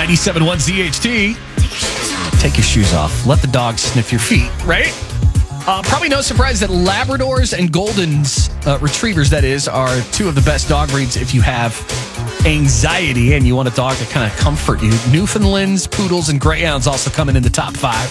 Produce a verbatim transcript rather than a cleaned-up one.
ninety-seven point one Z H T. Take your shoes off. Let the dog sniff your feet, right? Uh, probably no surprise that Labradors and Goldens, uh, retrievers that is, are two of the best dog breeds if you have anxiety and you want a dog to kind of comfort you. Newfoundlands, Poodles, and Greyhounds also coming in the top five.